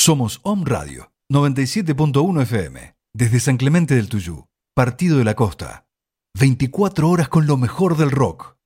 Somos Om Radio 97.1 FM, desde San Clemente del Tuyú, Partido de la Costa. 24 horas con lo mejor del rock.